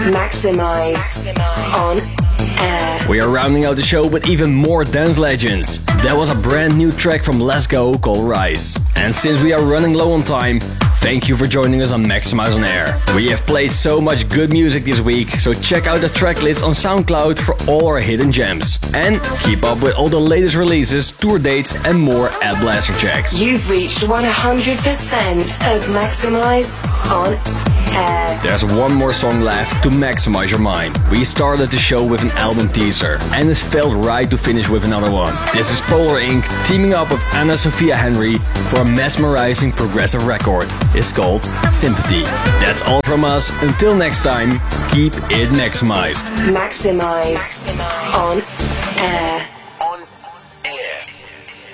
Maximize on air. We are rounding out the show with even more dance legends. That was a brand new track from Let's Go called Rise. And since we are running low on time, thank you for joining us on Maximize on Air. We have played so much good music this week, so check out the track list on SoundCloud for all our hidden gems. And keep up with all the latest releases, tour dates and more at Blasterjaxx. You've reached 100% of Maximize on Air. There's one more song left to maximize your mind. We started the show with an album teaser, and it felt right to finish with another one. This is Polar Inc. teaming up with Anna Sophia Henry for a mesmerizing progressive record. It's called Sympathy. That's all from us. Until next time, keep it maximized. Maximize on Air.